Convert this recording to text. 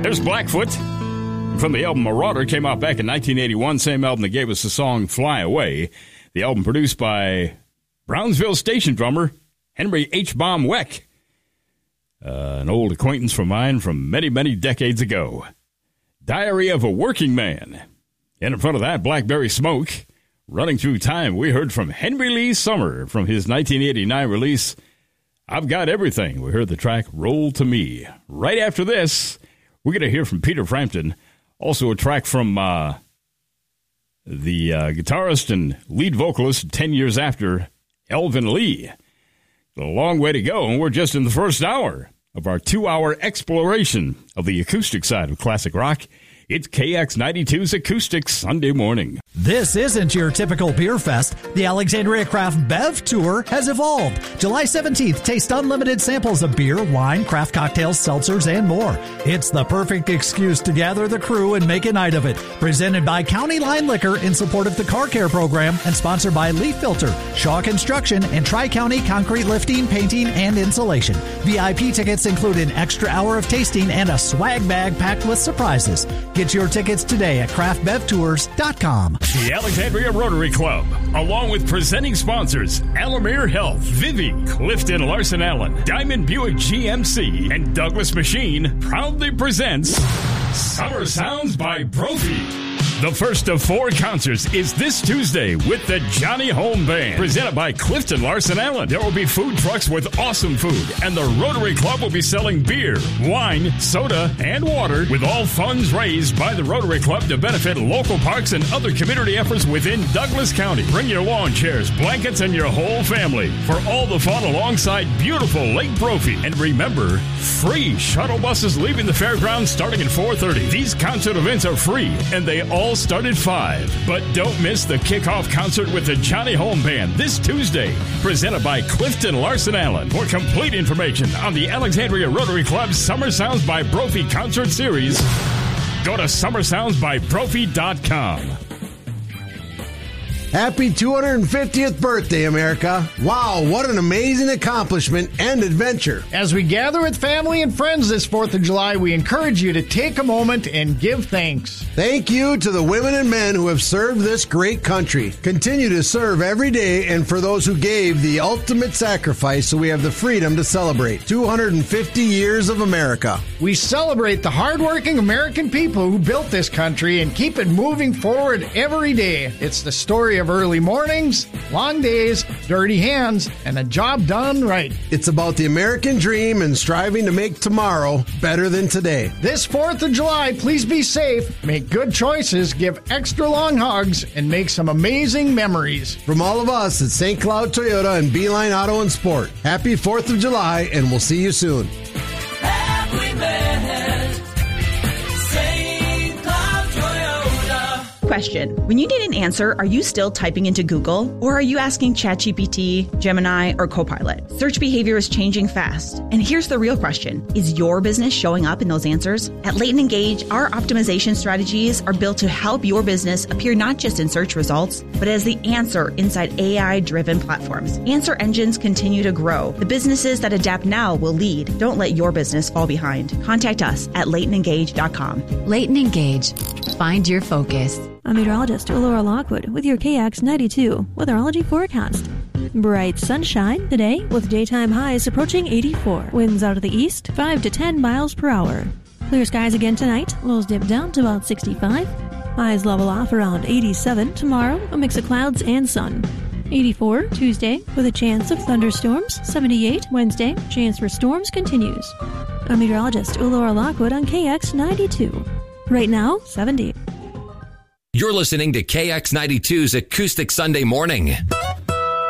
There's Blackfoot. From the album Marauder, came out back in 1981, same album that gave us the song Fly Away. The album produced by Brownsville station drummer Henry H. Baum Weck, an old acquaintance of mine from many, many decades ago. Diary of a Working Man. And in front of that, Blackberry Smoke. Running Through Time, we heard from Henry Lee Summer from his 1989 release, I've Got Everything. We heard the track Roll to Me. Right after this, we're going to hear from Peter Frampton. Also a track from the guitarist and lead vocalist 10 years after, Elvin Lee. A long way to go, and we're just in the first hour of our 2-hour exploration of the acoustic side of classic rock. It's KX92's Acoustic Sunday Morning. This isn't your typical beer fest. The Alexandria Craft Bev Tour has evolved. July 17th, taste unlimited samples of beer, wine, craft cocktails, seltzers, and more. It's the perfect excuse to gather the crew and make a night of it. Presented by County Line Liquor in support of the Car Care Program and sponsored by Leaf Filter, Shaw Construction, and Tri-County Concrete Lifting, Painting, and Insulation. VIP tickets include an extra hour of tasting and a swag bag packed with surprises. Get your tickets today at craftbevtours.com. The Alexandria Rotary Club, along with presenting sponsors Alamere Health, Vivi, Clifton Larson Allen, Diamond Buick GMC, and Douglas Machine, proudly presents Summer Sounds by Brophy. The first of 4 concerts is this Tuesday with the Johnny Home Band, presented by Clifton Larson Allen. There will be food trucks with awesome food, and the Rotary Club will be selling beer, wine, soda, and water, with all funds raised by the Rotary Club to benefit local parks and other community efforts within Douglas County. Bring your lawn chairs, blankets, and your whole family for all the fun alongside beautiful Lake Brophy. And remember, free shuttle buses leaving the fairgrounds starting at 4:30. These concert events are free, and they all start at 5. But don't miss the kickoff concert with the Johnny Home Band this Tuesday, presented by Clifton Larson Allen. For complete information on the Alexandria Rotary Club's Summer Sounds by Brophy concert series, go to summersoundsbybrophy.com. Happy 250th birthday, America. Wow, what an amazing accomplishment and adventure. As we gather with family and friends this 4th of July, we encourage you to take a moment and give thanks. Thank you to the women and men who have served this great country. Continue to serve every day, and for those who gave the ultimate sacrifice so we have the freedom to celebrate 250 years of America. We celebrate the hardworking American people who built this country and keep it moving forward every day. It's the story of early mornings, long days, dirty hands, and a job done right. It's about the American dream and striving to make tomorrow better than today. This 4th of July, please be safe, make good choices, give extra long hugs, and make some amazing memories. From all of us at St. Cloud Toyota and Beeline Auto and Sport, happy 4th of July, and we'll see you soon. Happy man, St. Cloud Toyota. Question. When you need an answer, are you still typing into Google? Or are you asking ChatGPT, Gemini, or Copilot? Search behavior is changing fast. And here's the real question. Is your business showing up in those answers? At Leighton Engage, our optimization strategies are built to help your business appear not just in search results, but as the answer inside AI-driven platforms. Answer engines continue to grow. The businesses that adapt now will lead. Don't let your business fall behind. Contact us at LeightonEngage.com. Leighton Engage. Find your focus. I'm meteorologist Laura Lockwood with your KX92 weatherology forecast. Bright sunshine today with daytime highs approaching 84. Winds out of the east 5 to 10 miles per hour. Clear skies again tonight. Lows dip down to about 65. Highs level off around 87. Tomorrow, a mix of clouds and sun. 84 Tuesday with a chance of thunderstorms. 78 Wednesday. Chance for storms continues. I'm meteorologist Laura Lockwood on KX92. Right now, 70. You're listening to KX92's Acoustic Sunday Morning.